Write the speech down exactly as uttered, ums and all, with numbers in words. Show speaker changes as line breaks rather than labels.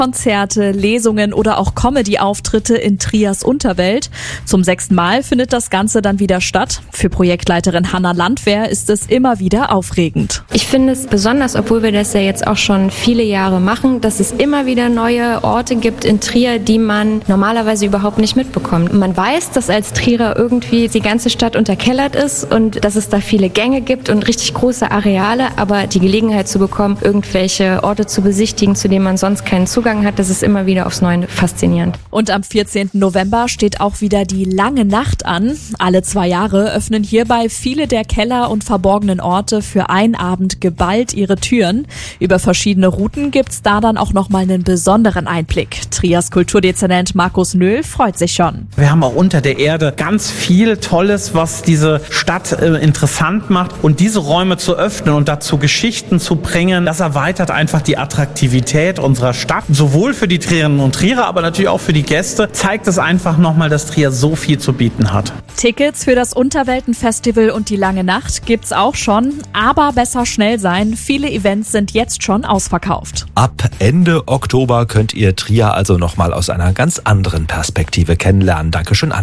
Konzerte, Lesungen oder auch Comedy-Auftritte in Triers Unterwelt. Zum sechsten Mal findet das Ganze dann wieder statt. Für Projektleiterin Hanna Landwehr ist es immer wieder aufregend.
Ich finde es besonders, obwohl wir das ja jetzt auch schon viele Jahre machen, dass es immer wieder neue Orte gibt in Trier, die man normalerweise überhaupt nicht mitbekommt. Man weiß, dass als Trierer irgendwie die ganze Stadt unterkellert ist und dass es da viele Gänge gibt und richtig große Areale, aber die Gelegenheit zu bekommen, irgendwelche Orte zu besichtigen, zu denen man sonst keinen Zugang hat, das ist immer wieder aufs Neue faszinierend.
Und am vierzehnten November steht auch wieder die lange Nacht an. Alle zwei Jahre öffnen hierbei viele der Keller und verborgenen Orte für einen Abend geballt ihre Türen. Über verschiedene Routen gibt's da dann auch nochmal einen besonderen Einblick. Triers Kulturdezernent Markus Nöhl freut sich schon.
Wir haben auch unter der Erde ganz viel Tolles, was diese Stadt äh, interessant macht. Und diese Räume zu öffnen und dazu Geschichten zu bringen, das erweitert einfach die Attraktivität unserer Stadt. Sowohl für die Trierinnen und Trierer, aber natürlich auch für die Gäste. Zeigt es einfach nochmal, dass Trier so viel zu bieten hat.
Tickets für das Unterweltenfestival und die lange Nacht gibt's auch schon. Aber besser schnell sein. Viele Events sind jetzt schon ausverkauft.
Ab Ende Oktober könnt ihr Trier also nochmal aus einer ganz anderen Perspektive kennenlernen. Dankeschön, Anna.